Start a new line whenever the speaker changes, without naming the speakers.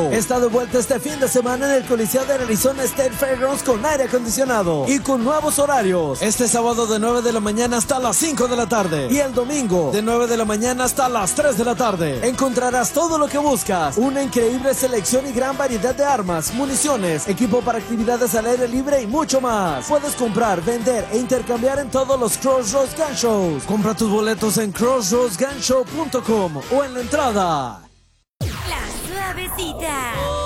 Está de vuelta este fin de semana en el Coliseo de Arizona State Fairgrounds con aire acondicionado y con nuevos horarios. Este sábado de 9 de la mañana hasta las 5 de la tarde y el domingo de 9 de la mañana hasta las 3 de la tarde. Encontrarás todo lo que buscas, una increíble selección y gran variedad de armas, municiones, equipo para actividades al aire libre y mucho más. Puedes comprar, vender e intercambiar en todos los Crossroads Gun Shows. Compra tus boletos en crossroadsgunshow.com o en la entrada.
La suavecita.